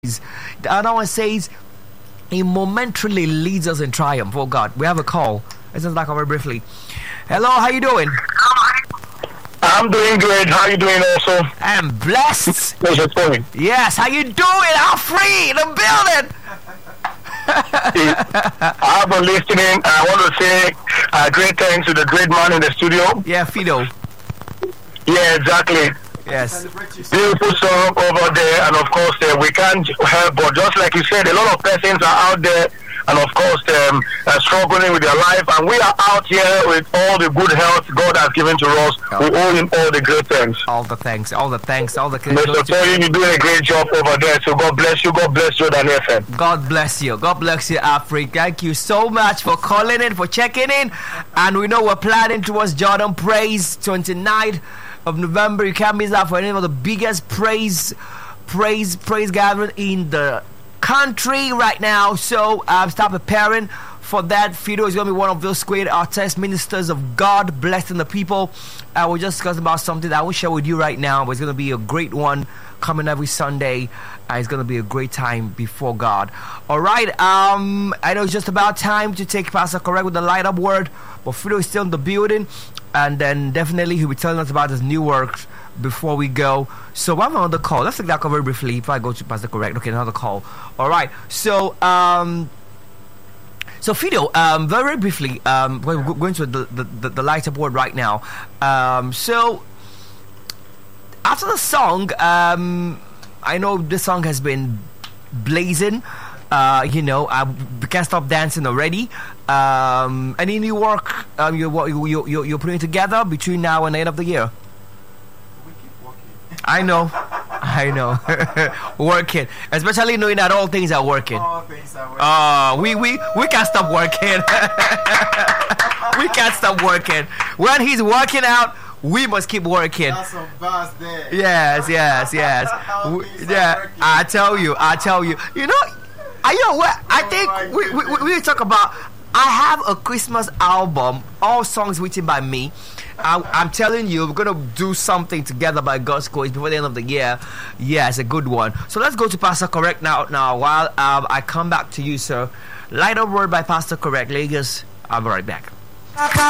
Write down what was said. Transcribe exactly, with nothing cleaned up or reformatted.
The other one says, he momentarily leads us in triumph. Oh God, we have a call. Let's just back over briefly. Hello, how you doing? I'm doing great. How you doing also? I'm blessed. What's your point? Yes, how you doing? I'm free in the building. I've been listening. I want to say uh, great thanks to the great man in the studio. Yeah, Fido. Yeah, exactly. Yes. Beautiful song over there, and of course uh, we can't help but, just like you said, a lot of persons are out there and of course um, uh, struggling with their life, and we are out here with all the good health God has given to us. We owe him all the great thanks. All the thanks, all the thanks, all the Mister Toyin, you're doing a great job over there, so God bless you, God bless you, Daniel F M. God bless you, God bless you, Africa. Thank you so much for calling in, for checking in, and we know we're planning towards Jordan Praise twenty-ninth of November. You can't miss out for any of the biggest praise, praise, praise gathering in the country right now. So um, start preparing for that. Fido is going to be one of those great artists, ministers of God, blessing the people. I uh, was just discussing about something that I will share with you right now, but it's going to be a great one coming every Sunday. Uh, it's going to be a great time before God. All right, um, I know it's just about time to take Pastor Correct with the light up word, but Fido is still in the building, and then definitely he'll be telling us about his new work before we go. So I have another call. Let's take that cover briefly if I go to Pastor Correct. Okay, another call. All right, so um so Fido, um very briefly, um we're going to the the, the, the light up word right now. Um so after the song, um I know this song has been blazing. Uh, you know, I can't stop dancing already. Um, any new work um, you, you, you, you're putting together between now and the end of the year? We keep working. I know, I know. Working, especially knowing that all things are working. All things are working. Uh, we, we, we can't stop working. We can't stop working. When he's working out, we must keep working. That's some bars there. Yes, yes, yes. All We- things are yeah, working. I tell you, I tell you. You know, are you aware? I Oh think my we, we, we, we talk about. I have a Christmas album, all songs written by me. I, I'm telling you, we're gonna do something together by God's grace before the end of the year. Yeah, it's a good one. So let's go to Pastor Correct now. Now, while um, I come back to you, sir. Light up word by Pastor Correct, Lagos. I'll be right back.